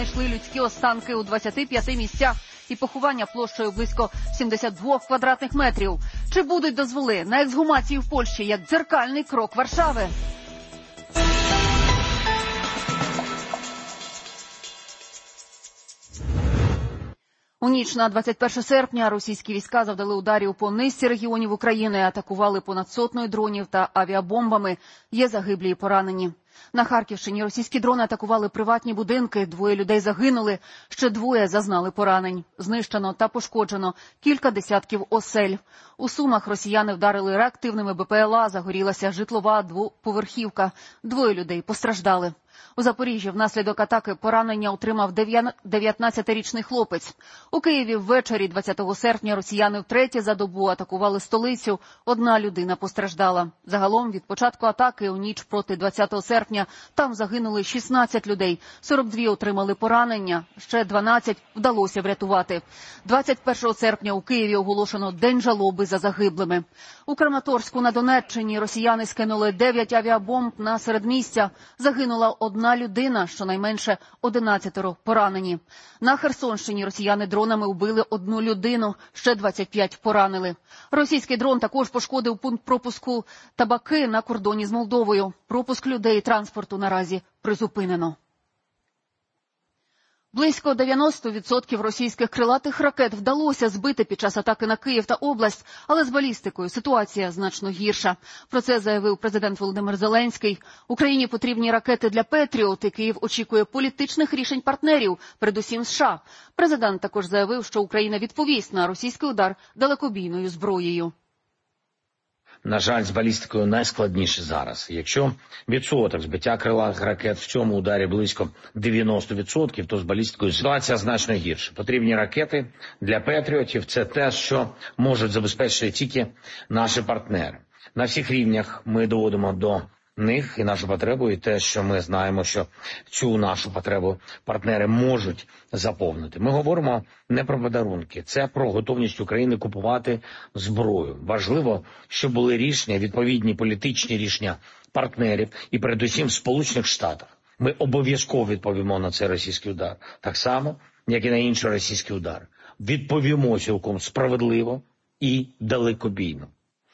Знайшли людські останки у 25 місцях і поховання площею близько 72 квадратних метрів. Чи будуть дозволи на ексгумацію в Польщі як дзеркальний крок Варшави? У ніч на 21 серпня російські війська завдали ударів по низці регіонів України, атакували понад сотнею дронів та авіабомбами. Є загиблі і поранені. На Харківщині російські дрони атакували приватні будинки, 2 людей загинули, ще 2 зазнали поранень. Знищено та пошкоджено кілька десятків осель. У Сумах росіяни вдарили реактивними БПЛА, загорілася житлова двоповерхівка, 2 людей постраждали. У Запоріжжі внаслідок атаки поранення отримав 19-річний хлопець. У Києві ввечері 20 серпня росіяни втретє за добу атакували столицю. 1 людина постраждала. Загалом від початку атаки у ніч проти 20 серпня там загинули 16 людей, 42 отримали поранення, ще 12 вдалося врятувати. 21 серпня у Києві оголошено День жалоби за загиблими. У Краматорську на Донеччині росіяни скинули 9 авіабомб на середмістя. Загинула 1 людина, щонайменше 11 поранені. На Херсонщині росіяни дронами вбили 1 людину, ще 25 поранили. Російський дрон також пошкодив пункт пропуску Табаки на кордоні з Молдовою. Пропуск людей і транспорту наразі призупинено. Близько 90% російських крилатих ракет вдалося збити під час атаки на Київ та область, але з балістикою ситуація значно гірша. Про це заявив президент Володимир Зеленський. Україні потрібні ракети для «Петріот», і Київ очікує політичних рішень партнерів, передусім США. Президент також заявив, що Україна відповість на російський удар далекобійною зброєю. На жаль, з балістикою найскладніше зараз. Якщо відсоток збиття крилатих ракет в цьому ударі близько 90%, то з балістикою ситуація значно гірша. Потрібні ракети для «Петріотів» – це те, що можуть забезпечити тільки наші партнери. На всіх рівнях ми доводимо до них і нашу потребу, і те, що ми знаємо, що цю нашу потребу партнери можуть заповнити. Ми говоримо не про подарунки, це про готовність України купувати зброю. Важливо, щоб були рішення, відповідні політичні рішення партнерів і передусім в Сполучених Штатах. Ми обов'язково відповімо на цей російський удар, так само, як і на інші російські удари. Відповімо цілком справедливо і далекобійно.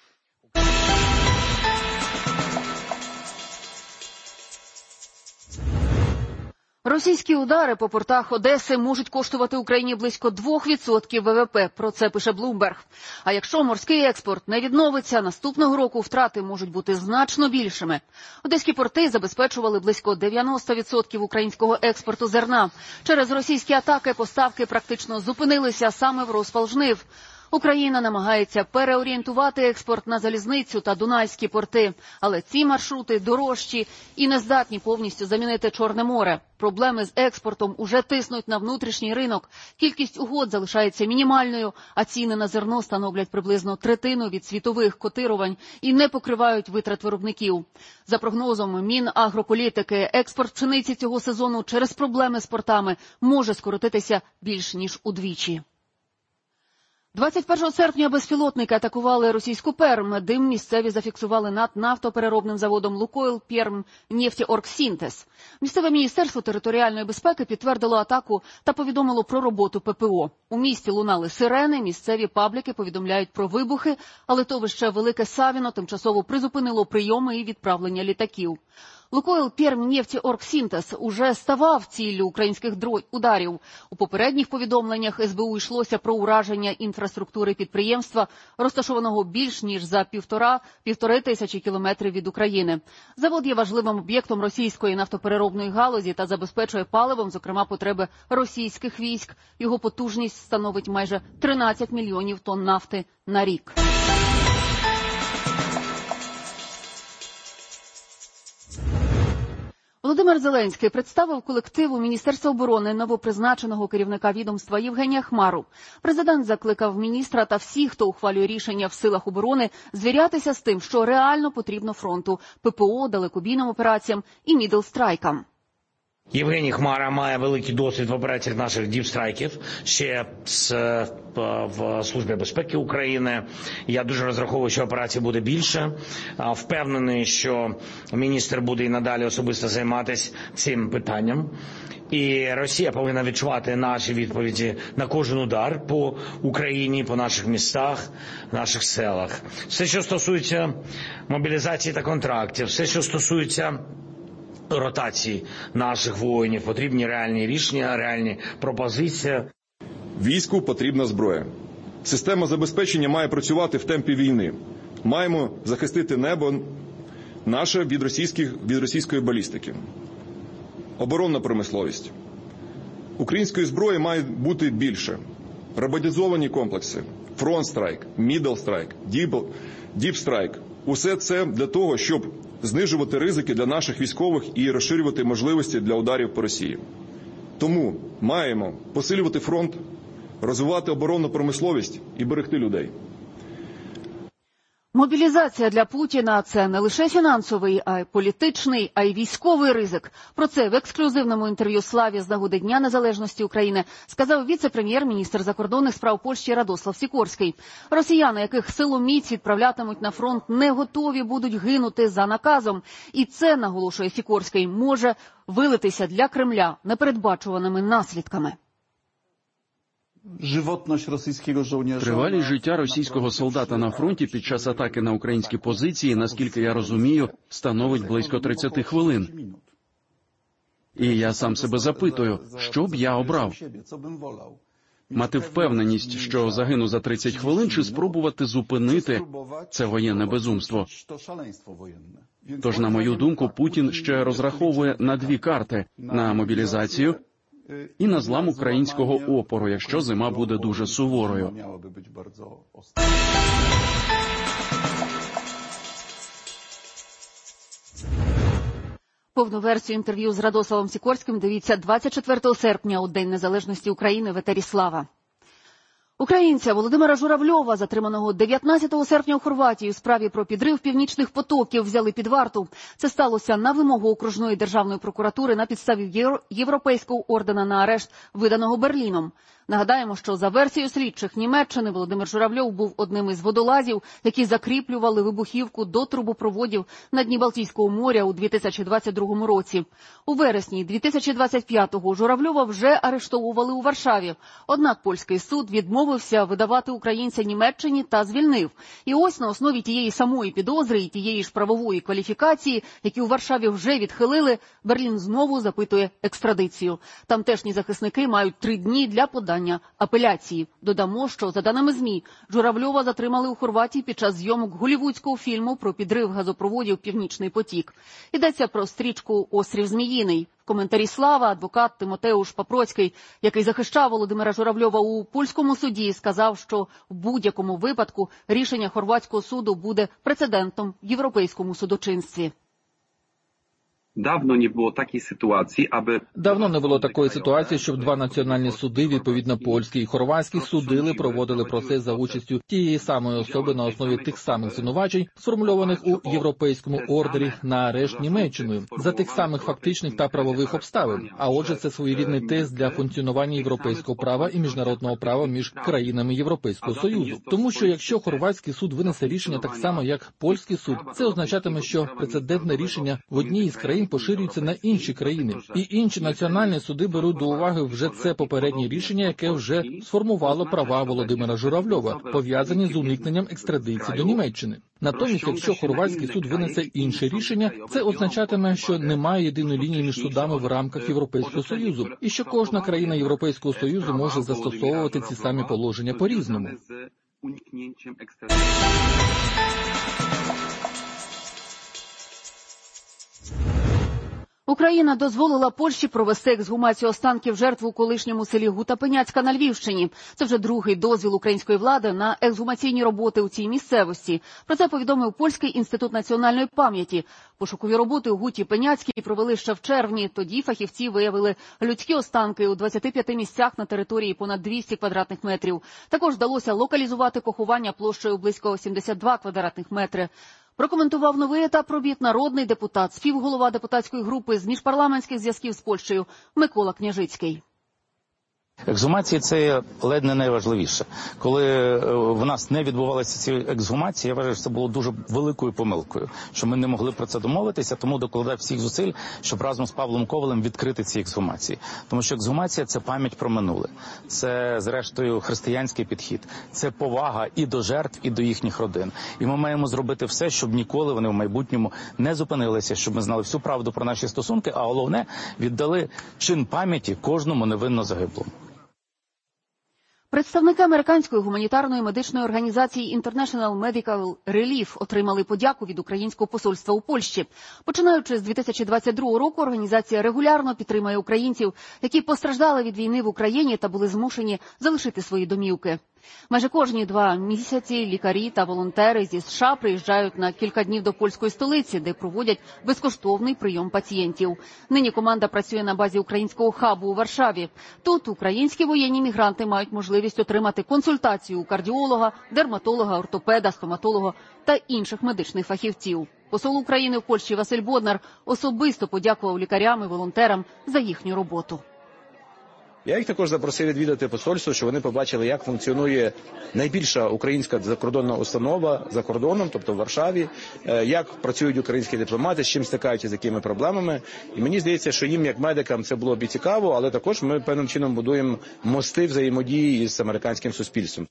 Російські удари по портах Одеси можуть коштувати Україні близько 2% ВВП, про це пише Bloomberg. А якщо морський експорт не відновиться, наступного року втрати можуть бути значно більшими. Одеські порти забезпечували близько 90% українського експорту зерна. Через російські атаки поставки практично зупинилися саме в розпал жнив. Україна намагається переорієнтувати експорт на залізницю та дунайські порти, але ці маршрути дорожчі і не здатні повністю замінити Чорне море. Проблеми з експортом уже тиснуть на внутрішній ринок. Кількість угод залишається мінімальною, а ціни на зерно становлять приблизно третину від світових котирувань і не покривають витрат виробників. За прогнозом Мінагрополітики, експорт пшениці цього сезону через проблеми з портами може скоротитися більш ніж удвічі. 21 серпня безпілотники атакували російську Перм. Дим місцеві зафіксували над нафтопереробним заводом «Лукойл» Пермнефтеоргсінтез. Місцеве міністерство територіальної безпеки підтвердило атаку та повідомило про роботу ППО. У місті лунали сирени, місцеві пабліки повідомляють про вибухи, а литовище Велике Савіно тимчасово призупинило прийоми і відправлення літаків. «Лукойл» Пермнефтеоргсінтез уже ставав ціллю українських ударів. У попередніх повідомленнях СБУ йшлося про ураження інфраструктури підприємства, розташованого більш ніж за півтори тисячі кілометрів від України. Завод є важливим об'єктом російської нафтопереробної галузі та забезпечує паливом, зокрема, потреби російських військ. Його потужність становить майже 13 мільйонів тонн нафти на рік. Володимир Зеленський представив колективу Міністерства оборони новопризначеного керівника відомства Євгенія Хмару. Президент закликав міністра та всіх, хто ухвалює рішення в силах оборони, звірятися з тим, що реально потрібно фронту – ППО, далекобійним операціям і мідл-страйкам. Євгеній Хмара має великий досвід в операціях наших діпстрайків, ще в Службі безпеки України. Я дуже розраховую, що операцій буде більше. Впевнений, що міністр буде і надалі особисто займатися цим питанням. І Росія повинна відчувати наші відповіді на кожен удар по Україні, по наших містах, наших селах. Все, що стосується мобілізації та контрактів, все, що стосується ротації наших воїнів, потрібні реальні рішення, реальні пропозиції. Війську потрібна зброя. Система забезпечення має працювати в темпі війни. Маємо захистити небо наше від російської балістики. Оборонна промисловість. Української зброї має бути більше. Роботизовані комплекси, фронт-страйк, мідл-страйк, діп-страйк. Усе це для того, щоб знижувати ризики для наших військових і розширювати можливості для ударів по Росії. Тому маємо посилювати фронт, розвивати оборонну промисловість і берегти людей. Мобілізація для Путіна – це не лише фінансовий, а й політичний, а й військовий ризик. Про це в ексклюзивному інтерв'ю «Славі» з нагоди Дня Незалежності України сказав віце-прем'єр-міністр закордонних справ Польщі Радослав Сікорський. Росіяни, яких силоміць відправлятимуть на фронт, не готові будуть гинути за наказом. І це, наголошує Сікорський, може вилитися для Кремля непередбачуваними наслідками. Тривалість життя російського солдата на фронті під час атаки на українські позиції, наскільки я розумію, становить близько 30 хвилин. І я сам себе запитую, що б я обрав? Мати впевненість, що загину за 30 хвилин, чи спробувати зупинити це воєнне безумство? Тож, на мою думку, Путін ще розраховує на дві карти – на мобілізацію і на злам українського опору, якщо зима буде дуже суворою. Повну версію інтерв'ю з Радославом Сікорським дивіться 24 серпня у День Незалежності України в етері «Слава». Українця Володимира Журавльова, затриманого 19 серпня у Хорватії у справі про підрив північних потоків, взяли під варту. Це сталося на вимогу окружної державної прокуратури на підставі Європейського ордена на арешт, виданого Берліном. Нагадаємо, що за версією слідчих Німеччини Володимир Журавльов був одним із водолазів, які закріплювали вибухівку до трубопроводів на дні Балтійського моря у 2022 році. У вересні 2025-го Журавльова вже арештовували у Варшаві. Однак польський суд відмовився видавати українця Німеччині та звільнив. І ось на основі тієї самої підозри і тієї ж правової кваліфікації, які у Варшаві вже відхилили, Берлін знову запитує екстрадицію. Тамтешні захисники мають 3 дні для подання апеляції. Додамо, що, за даними ЗМІ, Журавльова затримали у Хорватії під час зйомок голлівудського фільму про підрив газопроводів «Північний потік». Йдеться про стрічку «Острів Зміїний». В коментарі «Слава» адвокат Тимотеуш Папроцький, який захищав Володимира Журавльова у польському суді, сказав, що в будь-якому випадку рішення хорватського суду буде прецедентом в європейському судочинстві. Давно не було такої ситуації, щоб 2 національні суди, відповідно польський і хорватський, судили, проводили процес за участю тієї самої особи на основі тих самих звинувачень, сформульованих у європейському ордері на арешт Німеччиною, за тих самих фактичних та правових обставин. А отже, це своєрідний тест для функціонування європейського права і міжнародного права між країнами Європейського Союзу. Тому що якщо хорватський суд винесе рішення так само, як польський суд, це означатиме, що прецедентне рішення в одній із країн поширюється на інші країни. І інші національні суди беруть до уваги вже це попереднє рішення, яке вже сформувало права Володимира Журавльова, пов'язані з уникненням екстрадиції до Німеччини. Натомість, якщо хорватський суд винесе інше рішення, це означатиме, що немає єдиної лінії між судами в рамках Європейського Союзу, і що кожна країна Європейського Союзу може застосовувати ці самі положення по-різному. Україна дозволила Польщі провести ексгумацію останків жертв у колишньому селі Гута-Пеняцька на Львівщині. Це вже другий дозвіл української влади на ексгумаційні роботи у цій місцевості. Про це повідомив Польський інститут національної пам'яті. Пошукові роботи у Гуті-Пеняцькій провели ще в червні. Тоді фахівці виявили людські останки у 25 місцях на території понад 200 квадратних метрів. Також вдалося локалізувати поховання площею близько 72 квадратних метри. Прокоментував новий етап робіт народний депутат, співголова депутатської групи з міжпарламентських зв'язків з Польщею Микола Княжицький. Ексгумації – це ледь не найважливіше. Коли в нас не відбувалися ці ексгумації, я вважаю, що це було дуже великою помилкою, що ми не могли про це домовитися, тому докладав всіх зусиль, щоб разом з Павлом Ковалем відкрити ці ексгумації. Тому що ексгумація – це пам'ять про минуле, це, зрештою, християнський підхід, це повага і до жертв, і до їхніх родин. І ми маємо зробити все, щоб ніколи вони в майбутньому не зупинилися, щоб ми знали всю правду про наші стосунки, а головне – віддали чин пам'яті кожному невинно загиблому. Представники американської гуманітарної медичної організації International Medical Relief отримали подяку від українського посольства у Польщі. Починаючи з 2022 року, організація регулярно підтримує українців, які постраждали від війни в Україні та були змушені залишити свої домівки. Майже кожні 2 місяці лікарі та волонтери зі США приїжджають на кілька днів до польської столиці, де проводять безкоштовний прийом пацієнтів. Нині команда працює на базі українського хабу у Варшаві. Тут українські воєнні мігранти мають можливість отримати консультацію у кардіолога, дерматолога, ортопеда, стоматолога та інших медичних фахівців. Посол України в Польщі Василь Боднар особисто подякував лікарям і волонтерам за їхню роботу. Я їх також запросив відвідати посольство, щоб вони побачили, як функціонує найбільша українська закордонна установа за кордоном, тобто в Варшаві, як працюють українські дипломати, з чим стикаються, з якими проблемами. І мені здається, що їм, як медикам, це було б і цікаво, але також ми певним чином будуємо мости взаємодії із американським суспільством.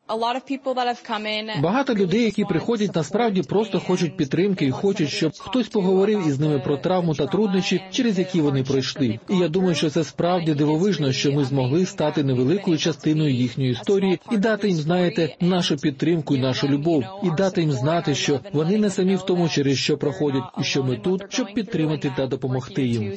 Багато людей, які приходять, насправді просто хочуть підтримки і хочуть, щоб хтось поговорив із ними про травму та труднощі, через які вони пройшли. І я думаю, що це справді дивовижно, що ми змогли стати невеликою частиною їхньої історії і дати їм, знаєте, нашу підтримку і нашу любов, і дати їм знати, що вони не самі в тому, через що проходять, і що ми тут, щоб підтримати та допомогти їм.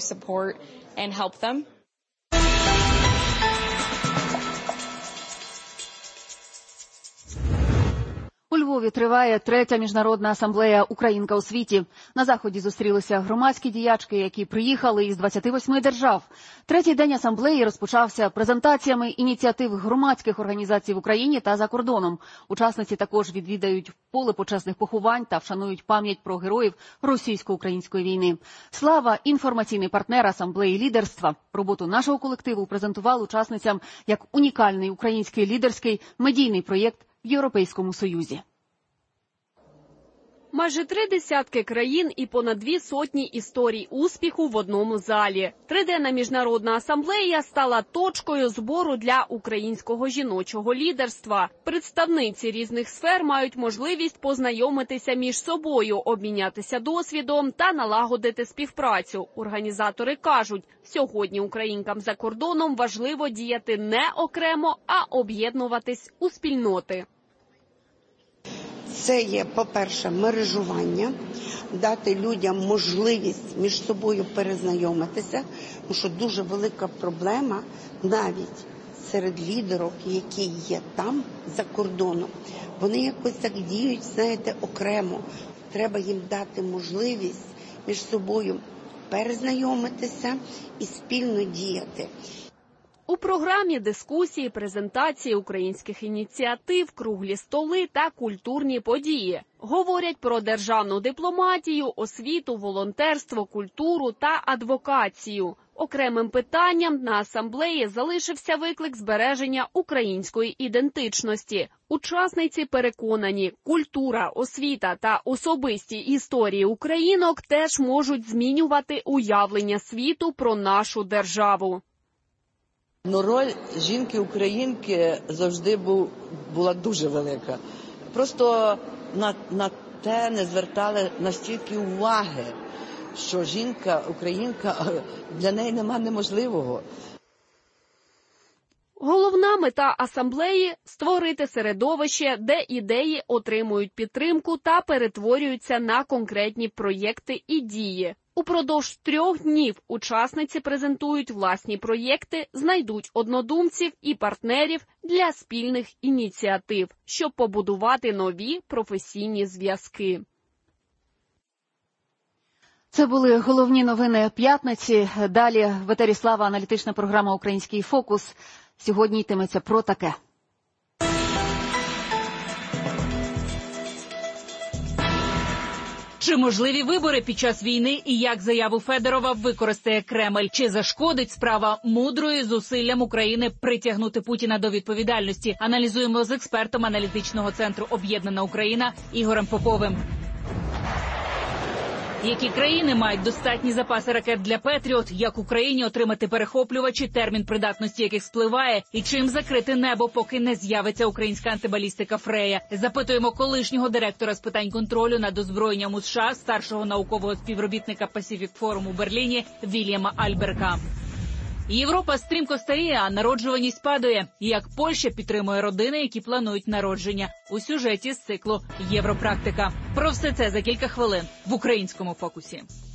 У Львові триває 3-я міжнародна асамблея «Українка у світі». На заході зустрілися громадські діячки, які приїхали із 28 держав. 3-й день асамблеї розпочався презентаціями ініціатив громадських організацій в Україні та за кордоном. Учасниці також відвідають поле почесних поховань та вшанують пам'ять про героїв російсько-української війни. «Слава» – інформаційний партнер асамблеї лідерства. Роботу нашого колективу презентували учасницям як унікальний український лідерський медійний проєкт в Європейському Союзі. Майже 30 країн і понад 200 історій успіху в одному залі. 3-денна міжнародна асамблея стала точкою збору для українського жіночого лідерства. Представниці різних сфер мають можливість познайомитися між собою, обмінятися досвідом та налагодити співпрацю. Організатори кажуть, сьогодні українкам за кордоном важливо діяти не окремо, а об'єднуватись у спільноти. Це є, по-перше, мережування, дати людям можливість між собою перезнайомитися, тому що дуже велика проблема навіть серед лідерок, які є там, за кордоном. Вони якось так діють, знаєте, окремо. Треба їм дати можливість між собою перезнайомитися і спільно діяти. У програмі дискусії, презентації українських ініціатив, круглі столи та культурні події. Говорять про державну дипломатію, освіту, волонтерство, культуру та адвокацію. Окремим питанням на асамблеї залишився виклик збереження української ідентичності. Учасниці переконані, культура, освіта та особисті історії українок теж можуть змінювати уявлення світу про нашу державу. Роль жінки-українки завжди була дуже велика. Просто на те не звертали настільки уваги, що жінка-українка, для неї нема неможливого. Головна мета асамблеї – створити середовище, де ідеї отримують підтримку та перетворюються на конкретні проєкти і дії. Упродовж 3 днів учасниці презентують власні проєкти, знайдуть однодумців і партнерів для спільних ініціатив, щоб побудувати нові професійні зв'язки. Це були головні новини п'ятниці. Далі в етері «Слава» аналітична програма «Український фокус». Сьогодні йтиметься про таке. Чи можливі вибори під час війни і як заяву Федорова використає Кремль? Чи зашкодить справа мудрої зусиллям України притягнути Путіна до відповідальності? Аналізуємо з експертом аналітичного центру «Об'єднана Україна» Ігорем Поповим. Які країни мають достатні запаси ракет для «Петріот», як Україні отримати перехоплювачі, термін придатності яких спливає, і чим закрити небо, поки не з'явиться українська антибалістика «Фрея». Запитуємо колишнього директора з питань контролю над озброєнням у США, старшого наукового співробітника Pacific Forum у Берліні Вільяма Альберка. Європа стрімко старіє, а народжуваність падає. Як Польща підтримує родини, які планують народження? У сюжеті з циклу «Європрактика». Про все це за кілька хвилин в українському фокусі.